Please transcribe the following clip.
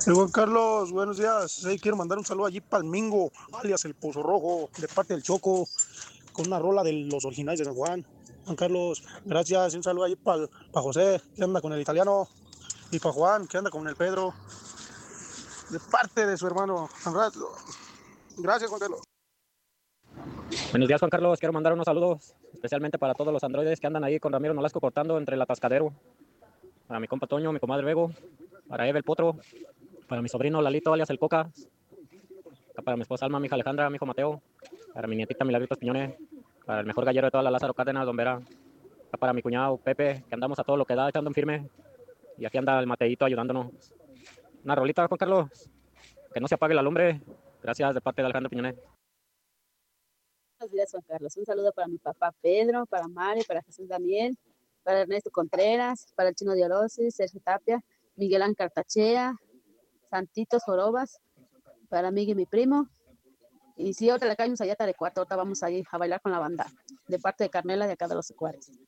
Juan Carlos, buenos días. Sí, quiero mandar un saludo allí para el Mingo, alias el Pozo Rojo, de parte del Choco, con una rola de los originales de San Juan. Juan Carlos, gracias. Un saludo allí para José, que anda con el italiano, y para Juan, que anda con el Pedro, de parte de su hermano. Gracias, Juan Carlos. Buenos días, Juan Carlos. Quiero mandar unos saludos especialmente para todos los androides que andan ahí con Ramiro Nolasco cortando entre el atascadero. Para mi compa Toño, mi comadre Bego, para Eve el Potro, para mi sobrino Lalito, alias el Coca, para mi esposa Alma, mi hija Alejandra, mi hijo Mateo, para mi nietita Milagritos Piñones, para el mejor gallero de toda la Lázaro Cárdenas, Don Vera, para mi cuñado Pepe, que andamos a todo lo que da, echando en firme, y aquí anda el Mateito ayudándonos. Una rolita, Juan Carlos, que no se apague la lumbre. Gracias de parte de Alejandro Piñones. Buenos días, Juan Carlos. Un saludo para mi papá Pedro, para Mari, para Jesús Daniel, para Ernesto Contreras, para el Chino de Orosis, Sergio Tapia, Miguel Ángel Cartachea, Santitos Jorobas, para Miguel, mi primo. Y sí, ahorita le caemos allá de cuarto, ahorita vamos a ir a bailar con la banda, de parte de Carmela de acá de los Juárez.